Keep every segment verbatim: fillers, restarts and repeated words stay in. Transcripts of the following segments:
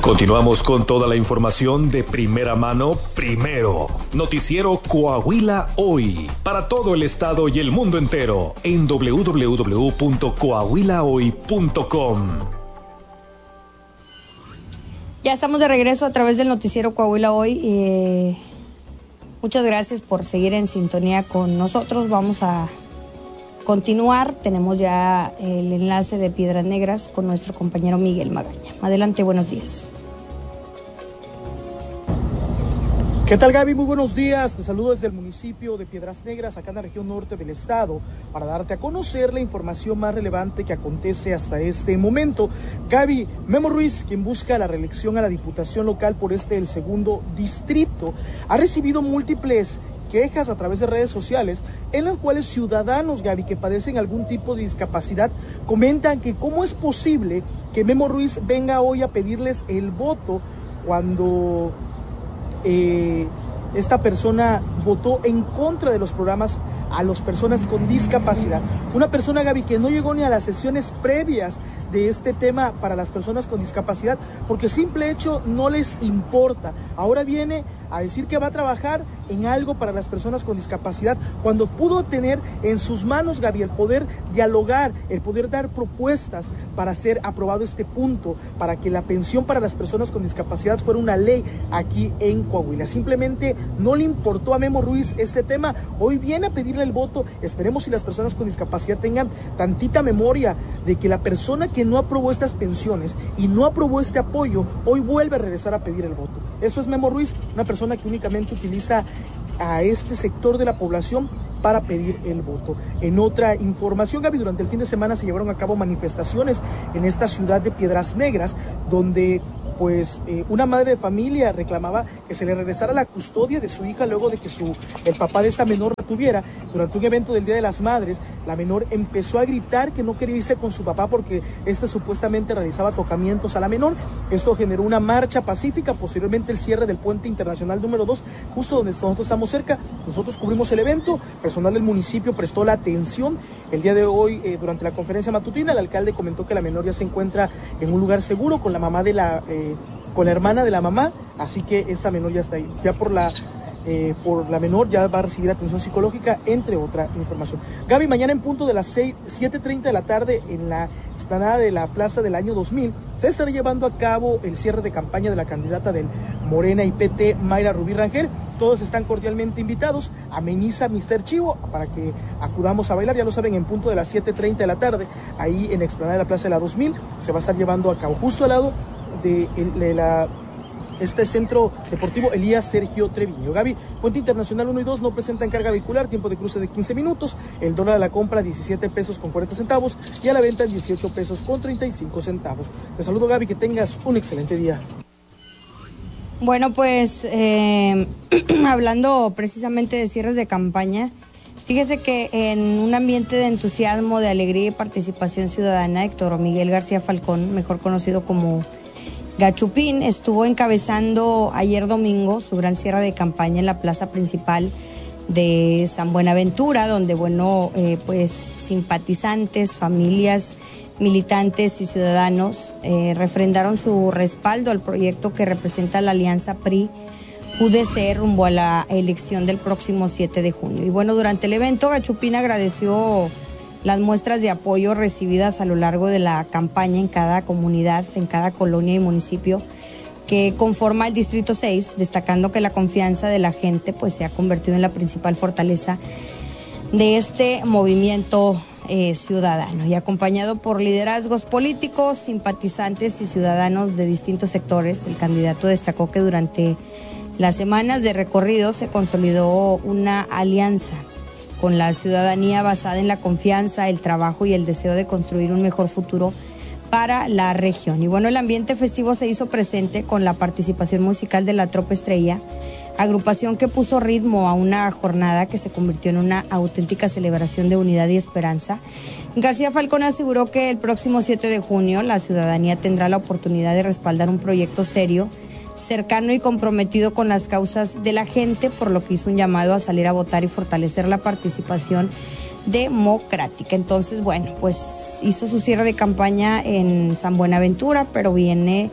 Continuamos con toda la información de primera mano, primero. Noticiero Coahuila Hoy, para todo el estado y el mundo entero, en doble u doble u doble u punto coahuila hoy punto com. Ya estamos de regreso a través del noticiero Coahuila Hoy. Eh, muchas gracias por seguir en sintonía con nosotros. Vamos a continuar. Tenemos ya el enlace de Piedras Negras con nuestro compañero Miguel Magaña. Adelante, buenos días. ¿Qué tal, Gaby? Muy buenos días. Te saludo desde el municipio de Piedras Negras, acá en la región norte del estado, para darte a conocer la información más relevante que acontece hasta este momento. Gaby, Memo Ruiz, quien busca la reelección a la diputación local por este, el segundo distrito, ha recibido múltiples quejas a través de redes sociales en las cuales ciudadanos, Gaby, que padecen algún tipo de discapacidad, comentan que cómo es posible que Memo Ruiz venga hoy a pedirles el voto cuando Eh, esta persona votó en contra de los programas a las personas con discapacidad. Una persona, Gaby, que no llegó ni a las sesiones previas de este tema para las personas con discapacidad, porque simple hecho no les importa. Ahora viene a decir que va a trabajar en algo para las personas con discapacidad, cuando pudo tener en sus manos, Gaby, el poder dialogar, el poder dar propuestas para ser aprobado este punto, para que la pensión para las personas con discapacidad fuera una ley aquí en Coahuila. Simplemente no le importó a Memo Ruiz este tema. Hoy viene a pedirle el voto. Esperemos si las personas con discapacidad tengan tantita memoria de que la persona que no aprobó estas pensiones y no aprobó este apoyo, hoy vuelve a regresar a pedir el voto. Eso es Memo Ruiz, una persona que únicamente utiliza a este sector de la población para pedir el voto. En otra información, Gaby, durante el fin de semana se llevaron a cabo manifestaciones en esta ciudad de Piedras Negras, donde pues eh, una madre de familia reclamaba que se le regresara la custodia de su hija luego de que su, el papá de esta menor la tuviera. Durante un evento del Día de las Madres, la menor empezó a gritar que no quería irse con su papá porque este supuestamente realizaba tocamientos a la menor. Esto generó una marcha pacífica, posteriormente el cierre del puente internacional número dos, justo donde nosotros estamos cerca. Nosotros cubrimos el evento, personal del municipio prestó la atención. El día de hoy, eh, durante la conferencia matutina, el alcalde comentó que la menor ya se encuentra en un lugar seguro con la mamá de la... Eh, con la hermana de la mamá, así que esta menor ya está ahí. Ya por la eh, por la menor ya va a recibir atención psicológica, entre otra información. Gaby, mañana en punto de las siete treinta de la tarde en la explanada de la Plaza del Año dos mil se estará llevando a cabo el cierre de campaña de la candidata del Morena y P T, Mayra Rubí Rangel. Todos están cordialmente invitados. Ameniza mister Chivo para que acudamos a bailar. Ya lo saben, en punto de las siete treinta de la tarde, ahí en la explanada de la Plaza de la dos mil, se va a estar llevando a cabo justo al lado de, de la, este centro deportivo Elías Sergio Treviño. Gaby, Puente Internacional uno y dos no presentan carga vehicular, tiempo de cruce de quince minutos, el dólar a la compra diecisiete pesos con cuarenta centavos y a la venta dieciocho pesos con treinta y cinco centavos. Te saludo, Gaby, que tengas un excelente día. Bueno, pues eh, hablando precisamente de cierres de campaña, fíjese que en un ambiente de entusiasmo, de alegría y participación ciudadana, Héctor Miguel García Falcón, mejor conocido como Gachupín, estuvo encabezando ayer domingo su gran cierre de campaña en la plaza principal de San Buenaventura, donde, bueno, eh, pues simpatizantes, familias, militantes y ciudadanos eh, refrendaron su respaldo al proyecto que representa la alianza P R I-U D C rumbo a la elección del próximo siete de junio. Y bueno, durante el evento, Gachupín agradeció las muestras de apoyo recibidas a lo largo de la campaña en cada comunidad, en cada colonia y municipio que conforma el Distrito seis, destacando que la confianza de la gente pues se ha convertido en la principal fortaleza de este movimiento eh, ciudadano, y acompañado por liderazgos políticos, simpatizantes y ciudadanos de distintos sectores. El candidato destacó que durante las semanas de recorrido se consolidó una alianza con la ciudadanía basada en la confianza, el trabajo y el deseo de construir un mejor futuro para la región. Y bueno, el ambiente festivo se hizo presente con la participación musical de la Tropa Estrella, agrupación que puso ritmo a una jornada que se convirtió en una auténtica celebración de unidad y esperanza. García Falcón aseguró que el próximo siete de junio la ciudadanía tendrá la oportunidad de respaldar un proyecto serio, cercano y comprometido con las causas de la gente, por lo que hizo un llamado a salir a votar y fortalecer la participación democrática. Entonces, bueno, pues hizo su cierre de campaña en San Buenaventura, pero viene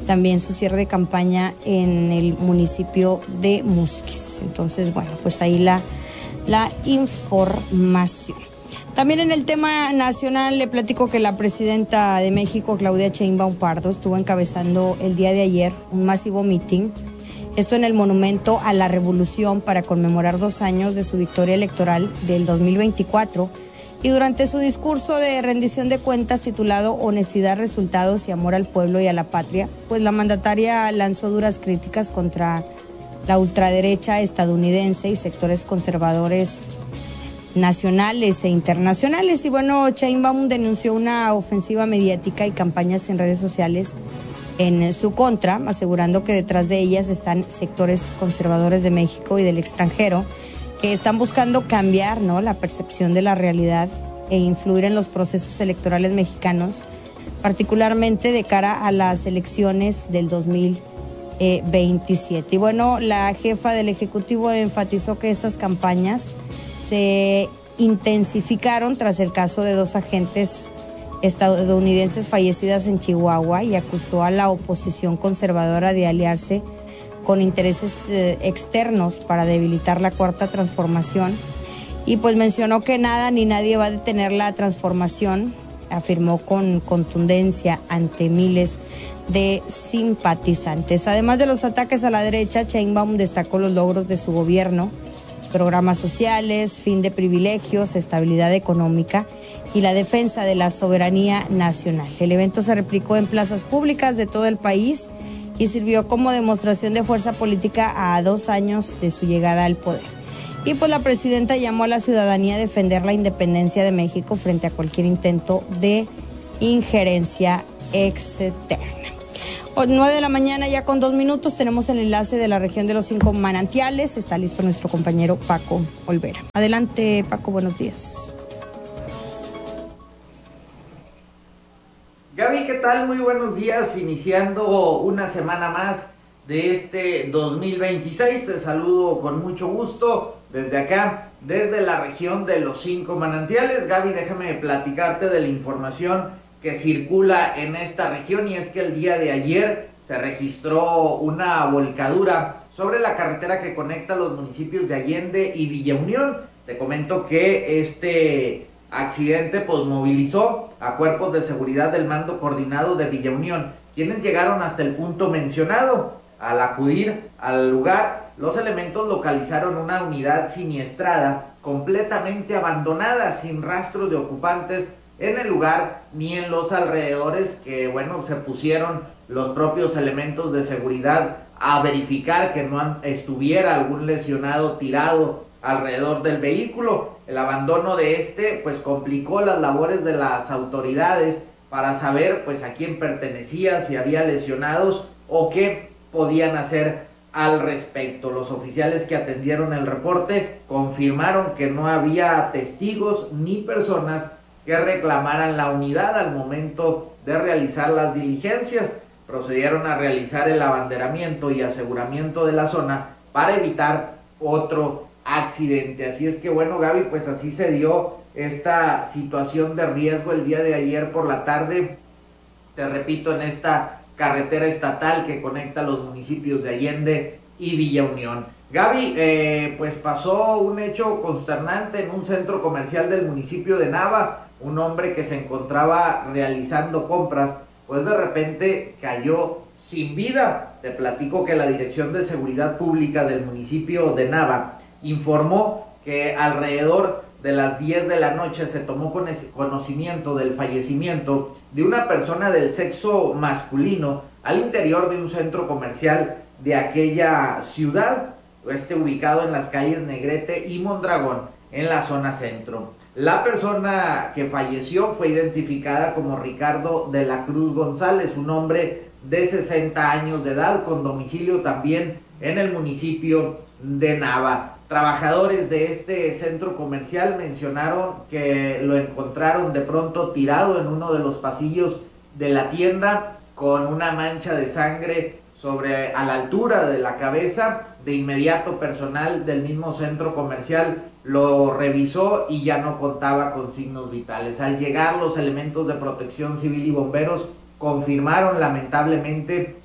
también su cierre de campaña en el municipio de Musquis. Entonces, bueno, pues ahí la, la información. También en el tema nacional le platico que la presidenta de México, Claudia Sheinbaum Pardo, estuvo encabezando el día de ayer un masivo mitin, esto en el Monumento a la Revolución, para conmemorar dos años de su victoria electoral del dos mil veinticuatro. Y durante su discurso de rendición de cuentas titulado Honestidad, Resultados y Amor al Pueblo y a la Patria, pues la mandataria lanzó duras críticas contra la ultraderecha estadounidense y sectores conservadores nacionales e internacionales. Y bueno, Sheinbaum denunció una ofensiva mediática y campañas en redes sociales en su contra, asegurando que detrás de ellas están sectores conservadores de México y del extranjero que están buscando cambiar, ¿no?, la percepción de la realidad e influir en los procesos electorales mexicanos, particularmente de cara a las elecciones del dos mil veintisiete. Y bueno, la jefa del Ejecutivo enfatizó que estas campañas se intensificaron tras el caso de dos agentes estadounidenses fallecidas en Chihuahua y acusó a la oposición conservadora de aliarse con intereses eh, externos para debilitar la Cuarta Transformación. Y pues mencionó que nada ni nadie va a detener la transformación, afirmó con contundencia ante miles de simpatizantes. Además de los ataques a la derecha, Sheinbaum destacó los logros de su gobierno, programas sociales, fin de privilegios, estabilidad económica y la defensa de la soberanía nacional. El evento se replicó en plazas públicas de todo el país y sirvió como demostración de fuerza política a dos años de su llegada al poder. Y pues la presidenta llamó a la ciudadanía a defender la independencia de México frente a cualquier intento de injerencia externa. nueve de la mañana ya con dos minutos, tenemos el enlace de la región de los cinco manantiales. Está listo nuestro compañero Paco Olvera. Adelante, Paco, buenos días. Gaby, ¿qué tal? Muy buenos días, iniciando una semana más de este dos mil veintiséis. Te saludo con mucho gusto desde acá, desde la región de los cinco manantiales. Gaby, déjame platicarte de la información que circula en esta región, y es que el día de ayer se registró una volcadura sobre la carretera que conecta los municipios de Allende y Villa Unión. Te comento que este accidente pues movilizó a cuerpos de seguridad del mando coordinado de Villa Unión, quienes llegaron hasta el punto mencionado. Al acudir al lugar, los elementos localizaron una unidad siniestrada completamente abandonada, sin rastro de ocupantes en el lugar ni en los alrededores, que bueno, se pusieron los propios elementos de seguridad a verificar que no estuviera algún lesionado tirado alrededor del vehículo. El abandono de este pues complicó las labores de las autoridades para saber pues a quién pertenecía, si había lesionados o qué podían hacer al respecto. Los oficiales que atendieron el reporte confirmaron que no había testigos ni personas que reclamaran la unidad al momento de realizar las diligencias. Procedieron a realizar el abanderamiento y aseguramiento de la zona para evitar otro accidente. Así es que bueno, Gaby, pues así se dio esta situación de riesgo el día de ayer por la tarde, te repito, en esta carretera estatal que conecta los municipios de Allende y Villa Unión. Gaby, eh, pues pasó un hecho consternante en un centro comercial del municipio de Nava. Un hombre que se encontraba realizando compras, pues de repente cayó sin vida. Te platico que la Dirección de Seguridad Pública del municipio de Nava informó que alrededor de las diez de la noche se tomó conocimiento del fallecimiento de una persona del sexo masculino al interior de un centro comercial de aquella ciudad, este ubicado en las calles Negrete y Mondragón, en la zona centro. La persona que falleció fue identificada como Ricardo de la Cruz González, un hombre de sesenta años de edad, con domicilio también en el municipio de Nava. Trabajadores de este centro comercial mencionaron que lo encontraron de pronto tirado en uno de los pasillos de la tienda con una mancha de sangre sobre a la altura de la cabeza. De inmediato personal del mismo centro comercial lo revisó y ya no contaba con signos vitales. Al llegar los elementos de protección civil y bomberos confirmaron lamentablemente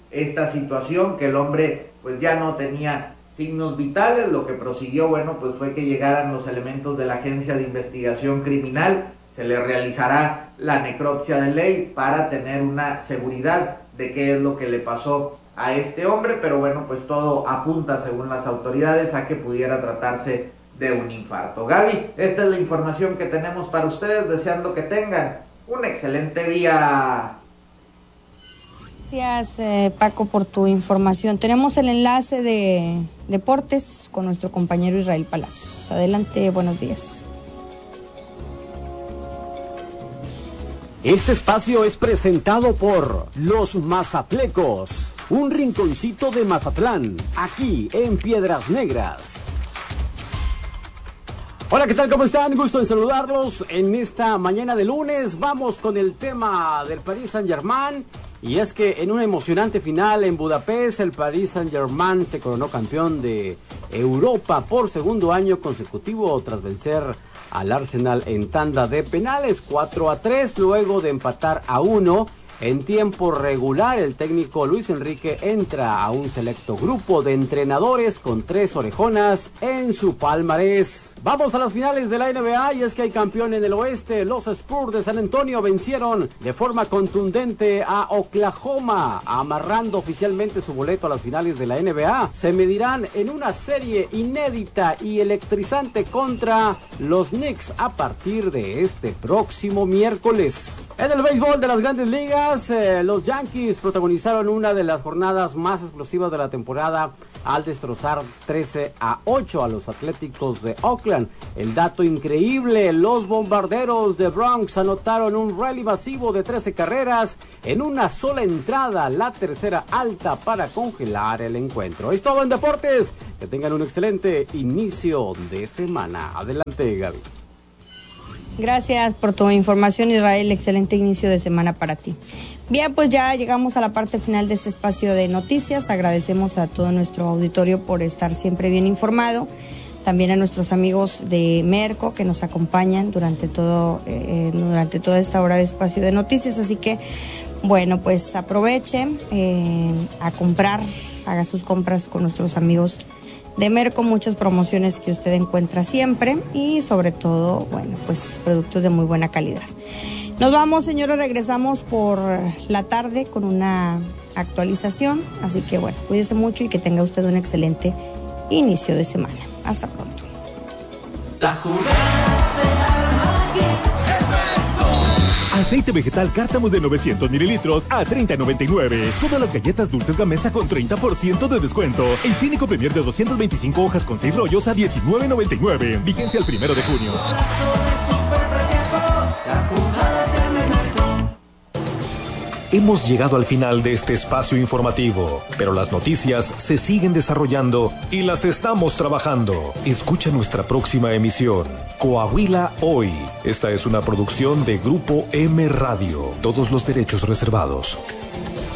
esta situación, que el hombre pues ya no tenía signos vitales. Lo que prosiguió, bueno, pues fue que llegaran los elementos de la Agencia de Investigación Criminal, se le realizará la necropsia de ley para tener una seguridad de qué es lo que le pasó a este hombre, pero bueno, pues todo apunta, según las autoridades, a que pudiera tratarse de un infarto. Gaby, esta es la información que tenemos para ustedes, deseando que tengan un excelente día. Gracias, eh, Paco, por tu información. Tenemos el enlace de deportes con nuestro compañero Israel Palacios. Adelante, buenos días. Este espacio es presentado por Los Mazatlecos, un rinconcito de Mazatlán, aquí en Piedras Negras. Hola, ¿qué tal? ¿Cómo están? Gusto en saludarlos en esta mañana de lunes. Vamos con el tema del Paris Saint-Germain. Y es que en una emocionante final en Budapest, el Paris Saint-Germain se coronó campeón de Europa por segundo año consecutivo tras vencer al Arsenal en tanda de penales cuatro a tres, luego de empatar a uno. En tiempo regular, el técnico Luis Enrique entra a un selecto grupo de entrenadores con tres orejonas en su palmarés. Vamos a las finales de la N B A y es que hay campeón en el oeste. Los Spurs de San Antonio vencieron de forma contundente a Oklahoma, amarrando oficialmente su boleto a las finales de la N B A. Se medirán en una serie inédita y electrizante contra los Knicks a partir de este próximo miércoles. En el béisbol de las Grandes Ligas, Eh, los Yankees protagonizaron una de las jornadas más explosivas de la temporada al destrozar trece a ocho a los Atléticos de Oakland. El dato increíble, los Bombarderos de Bronx anotaron un rally masivo de trece carreras en una sola entrada, la tercera alta para congelar el encuentro. Es todo en deportes, que tengan un excelente inicio de semana. Adelante, Gaby. Gracias por tu información, Israel. Excelente inicio de semana para ti. Bien, pues ya llegamos a la parte final de este espacio de noticias. Agradecemos a todo nuestro auditorio por estar siempre bien informado. También a nuestros amigos de Merco que nos acompañan durante todo eh, durante toda esta hora de espacio de noticias. Así que, bueno, pues aprovechen eh, a comprar, haga sus compras con nuestros amigos de Merco, muchas promociones que usted encuentra siempre y sobre todo, bueno, pues productos de muy buena calidad. Nos vamos, señores, regresamos por la tarde con una actualización, así que bueno, cuídese mucho y que tenga usted un excelente inicio de semana. Hasta pronto. La jugada será aquí. Aceite vegetal Cártamos de novecientos mililitros a treinta noventa y nueve. Todas las galletas dulces Gamesa con treinta por ciento de descuento. El Cínico Premier de doscientas veinticinco hojas con seis rollos a diecinueve noventa y nueve. Vigencia el primero de junio. Hemos llegado al final de este espacio informativo, pero las noticias se siguen desarrollando y las estamos trabajando. Escucha nuestra próxima emisión, Coahuila Hoy. Esta es una producción de Grupo M Radio. Todos los derechos reservados.